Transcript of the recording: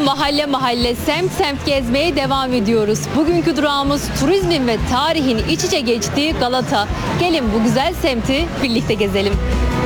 mahalle mahalle, semt semt gezmeye devam ediyoruz. Bugünkü durağımız turizmin ve tarihin iç içe geçtiği Galata. Gelin bu güzel semti birlikte gezelim.